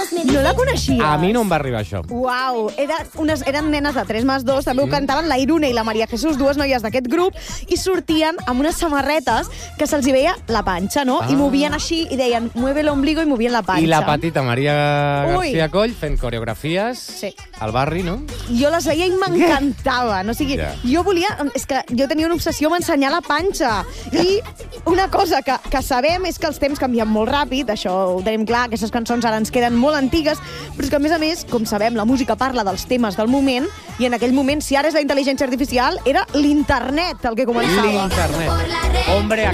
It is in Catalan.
No la coneixies? A mi no em va arribar això. Uau, eren nenes de 3+2, també ho cantaven la Irune i la Maria Jesús, dues noies d'aquest grup, i sortien amb unes samarretes que se'ls hi veia la panxa, no? I movien així i deien, mueve l'ombligo, i movien la panxa. I la petita Maria García Coll fent coreografies al barri, no? Jo les veia i m'encantaven. O sigui, jo volia... És que jo tenia una obsessió amb ensenyar la panxa. I una cosa que sabem és que els temps canvien molt ràpid, això ho tenim clar, aquestes cançons ara ens queden molt antigues, però és que, a més, com sabem, la música parla dels temes del moment, i en aquell moment, si ara és la intel·ligència artificial, era l'internet el que començava. L'internet. Hombre,